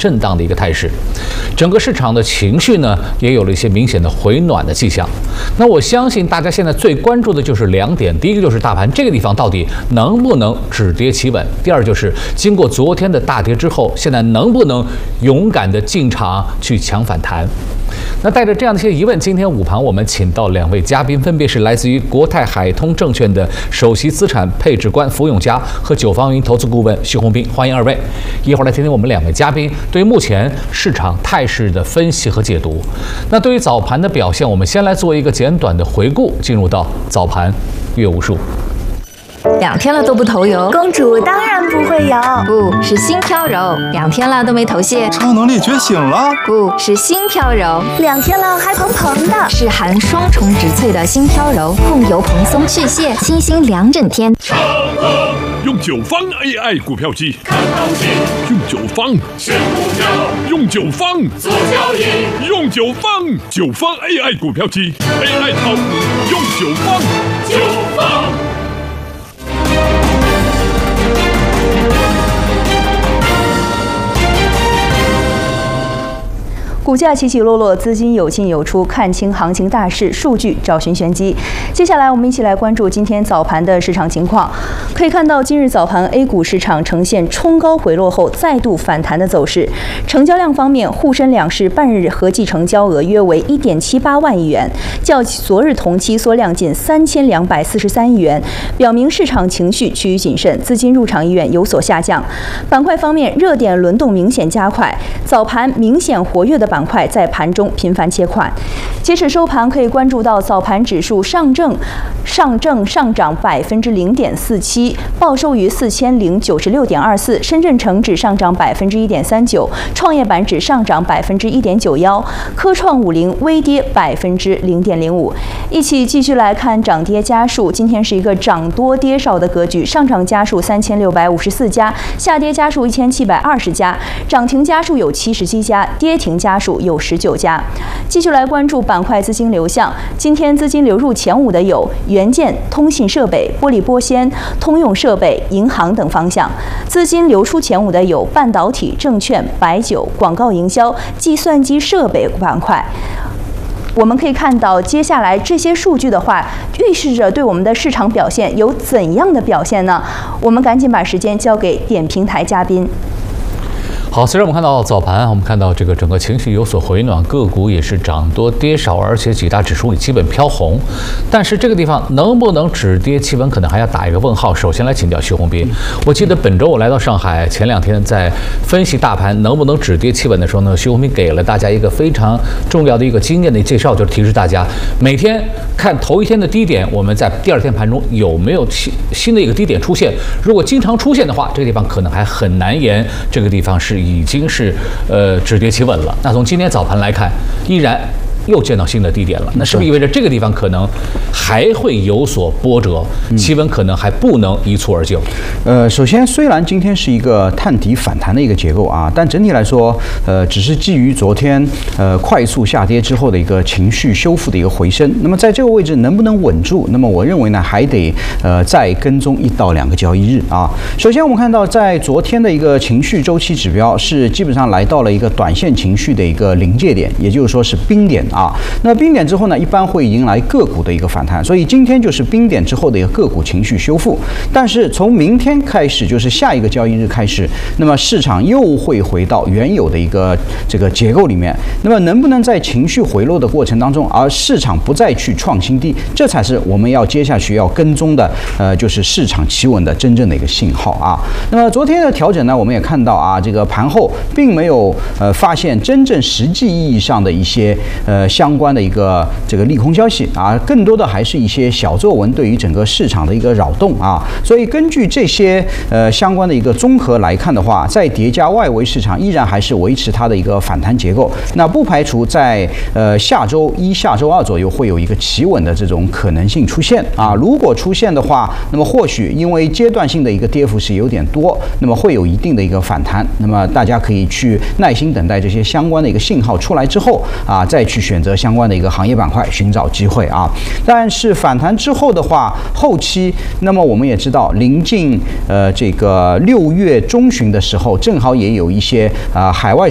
震荡的一个态势，整个市场的情绪呢也有了一些明显的回暖的迹象。那我相信大家现在最关注的就是2点，第一个就是大盘这个地方到底能不能止跌企稳，第二就是经过昨天的大跌之后，现在能不能勇敢的进场去抢反弹。那带着这样的一些疑问，今天午盘我们请到2位嘉宾，分别是来自于国泰海通证券的首席资产配置官福永嘉和九方云投资顾问徐宏斌，欢迎2位。一会儿来听听我们2位嘉宾对于目前市场态势的分析和解读。那对于早盘的表现，我们先来做一个简短的回顾，进入到早盘阅无术。 2天了都不投油， 公主当然不会有， 不是心飘柔；2天了都没头屑， 超能力觉醒了， 不是心飘柔 ；2天了还蓬蓬的， 是含双重植萃的心飘柔，控油蓬松去屑，清新2整天。 用九方 AI 股票机看行情，用九方选股票，用九方做交易，用九方 AI 股票机 AI 炒股，用九方。 股价起起落落，资金有进有出，看清行情大势，数据找寻玄机。接下来我们一起来关注今天早盘的市场情况。可以看到，今日早盘 A 股市场呈现冲高回落后再度反弹的走势。成交量方面，沪深两市半日合计成交额约为1.78万亿元，较昨日同期缩量近3243亿元，表明市场情绪趋于谨慎，资金入场意愿有所下降。板块方面，热点轮动明显加快，早盘明显活跃的板块在盘中频繁切换。截止收盘，可以关注到早盘指数上涨0.47%，报收于4096.24；深圳成指上涨1.39%，创业板指上涨1.91%，科创50微跌0.05%。一起继续来看涨跌家数，今天是一个涨多跌少的格局，上涨家数3654家，下跌家数1720家，涨停家数有77家，跌停家数有19家。继续来关注板块资金流向，今天资金流入前5的有元件、通信设备、玻璃玻纤、通用设备、银行等方向；资金流出前5的有半导体、证券、白酒、广告营销、计算机设备板块。我们可以看到，接下来这些数据的话，预示着对我们的市场表现有怎样的表现呢？我们赶紧把时间交给点评台嘉宾。 好，虽然我们看到早盘，我们看到这个整个情绪有所回暖，个股也是涨多跌少，而且几大指数也基本飘红，但是这个地方能不能止跌企稳，可能还要打一个问号。首先来请教徐宏斌，我记得本周我来到上海，前2天在分析大盘能不能止跌企稳的时候呢，徐宏斌给了大家一个非常重要的一个经验的介绍，就是提示大家每天看头一天的低点，我们在第2天盘中有没有新的一个低点出现，如果经常出现的话，这个地方可能还很难言这个地方是已经是止跌企稳了。那从今天早盘来看，依然又见到新的低点了，那是不是意味着这个地方可能还会有所波折，企稳可能还不能一蹴而就？ 首先，虽然今天是一个探底反弹的一个结构啊，但整体来说，只是基于昨天快速下跌之后的一个情绪修复的一个回升。那么在这个位置能不能稳住？那么我认为呢，还得再跟踪1到2个交易日啊。首先，我们看到在昨天的一个情绪周期指标是基本上来到了一个短线情绪的一个临界点，也就是说是冰点。那冰点之后呢，一般会迎来个股的一个反弹，所以今天就是冰点之后的一个个股情绪修复。但是从明天开始，就是下一个交易日开始，那么市场又会回到原有的一个这个结构里面。那么能不能在情绪回落的过程当中，而市场不再去创新低，这才是我们要接下去要跟踪的，就是市场企稳的真正的一个信号啊。那么昨天的调整呢，我们也看到啊，这个盘后并没有发现真正实际意义上的一些相关的一个这个利空消息啊，更多的还是一些小作文对于整个市场的一个扰动啊。所以根据这些相关的一个综合来看的话，在叠加外围市场依然还是维持它的一个反弹结构，那不排除在下周1、下周2左右会有一个企稳的这种可能性出现啊。如果出现的话，那么或许因为阶段性的一个跌幅是有点多，那么会有一定的一个反弹。那么大家可以去耐心等待这些相关的一个信号出来之后啊，再去选择相关的一个行业板块寻找机会啊。但是反弹之后的话，后期那么我们也知道，临近这个6月中旬的时候，正好也有一些海外